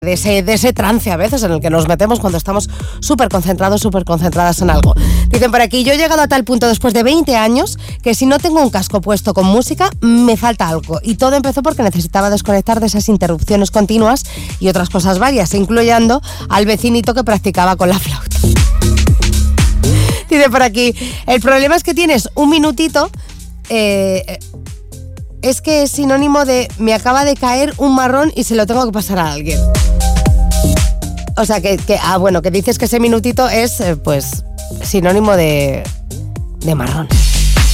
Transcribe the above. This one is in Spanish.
de ese trance a veces en el que nos metemos cuando estamos súper concentrados, súper concentradas en algo. Dicen por aquí, yo he llegado a tal punto después de 20 años que si no tengo un casco puesto con música, me falta algo. Y todo empezó porque necesitaba desconectar de esas interrupciones continuas y otras cosas varias, incluyendo al vecinito que practicaba con la flauta. Dice por aquí, el problema es que tienes un minutito, es que es sinónimo de me acaba de caer un marrón y se lo tengo que pasar a alguien. O sea, que dices que ese minutito es, pues, sinónimo de marrón.